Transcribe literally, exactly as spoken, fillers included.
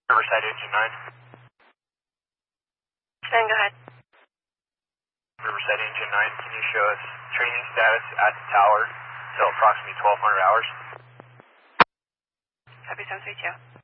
Riverside Engine nine. Then go ahead. Riverside Engine nine, can you show us training status at the tower till approximately twelve hundred hours? Copy seven three two.